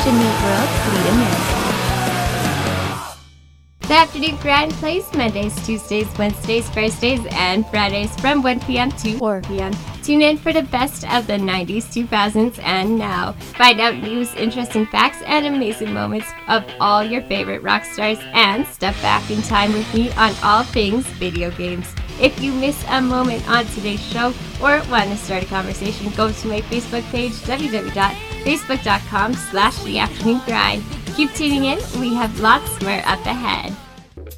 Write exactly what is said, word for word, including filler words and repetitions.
Nate World, lead him in. The Afternoon Grind plays Mondays, Tuesdays, Wednesdays, Thursdays, and Fridays from one p.m. to four p.m. Tune in for the best of the nineties, two thousands, and now. Find out news, interesting facts, and amazing moments of all your favorite rock stars, and step back in time with me on all things video games. If you miss a moment on today's show or want to start a conversation, go to my Facebook page, www.facebook.com slash The Afternoon Grind. Keep tuning in. We have lots more up ahead.